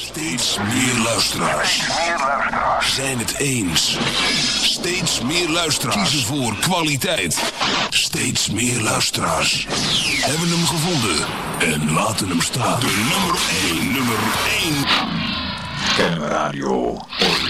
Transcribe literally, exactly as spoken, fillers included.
Steeds meer luisteraars zijn het eens. Steeds meer luisteraars kiezen voor kwaliteit. Steeds meer luisteraars hebben hem gevonden en laten hem staan. De nummer één, nummer één. Ken Radio.